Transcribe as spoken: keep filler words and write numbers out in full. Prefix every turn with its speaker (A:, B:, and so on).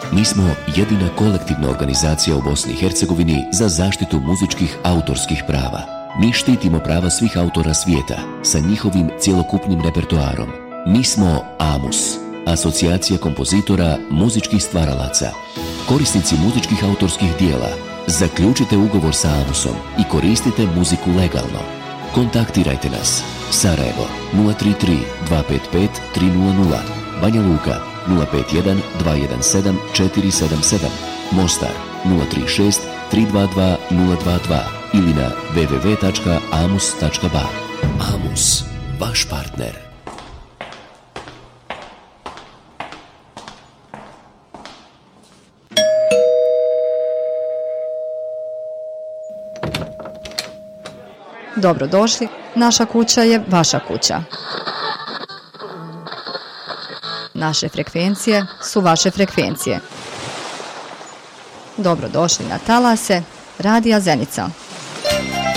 A: Mi smo jedina kolektivna organizacija u Bosni i Hercegovini za zaštitu muzičkih autorskih prava. Mi štitimo prava svih autora svijeta sa njihovim cjelokupnim repertoarom. Mi smo AMUS, Asocijacija kompozitora muzičkih stvaralaca. Korisnici muzičkih autorskih dijela, zaključite ugovor sa AMUSom i koristite muziku legalno. Kontaktirajte nas. Sarajevo nula tri tri dva pet pet tri nula nula, Banja Luka nula pet jedan dva jedan sedam četiri sedam sedam, Mostar nula tri šest tri dva dva nula dva dva ili na w w w tačka amus tačka ba. AMUS, vaš partner.
B: Dobrodošli, naša kuća je vaša kuća. Naše frekvencije su vaše frekvencije. Dobrodošli na talase Radija Zenica.